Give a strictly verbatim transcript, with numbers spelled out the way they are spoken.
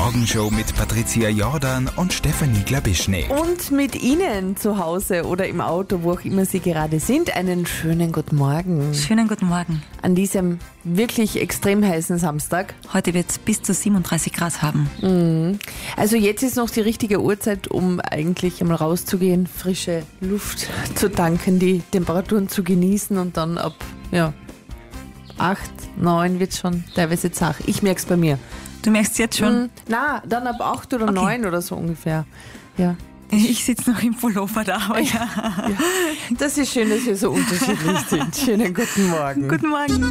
Morgenshow mit Patricia Jordan und Stefanie Glabischne. Und mit Ihnen zu Hause oder im Auto, wo auch immer Sie gerade sind, einen schönen guten Morgen. Schönen guten Morgen. An diesem wirklich extrem heißen Samstag. Heute wird es bis zu siebenunddreißig Grad haben. Mhm. Also jetzt ist noch die richtige Uhrzeit, um eigentlich einmal rauszugehen, frische Luft zu tanken, die Temperaturen zu genießen und dann ab ja, acht, neun wird schon teilweise zach. Ich merke es bei mir. Du merkst es jetzt schon? Mhm. Na, dann ab acht oder Okay. neun oder so ungefähr. Ja. Ich sitze noch im Pullover da, aber ja. Ja. Das ist schön, dass wir so unterschiedlich sind. Schönen guten Morgen. Guten Morgen.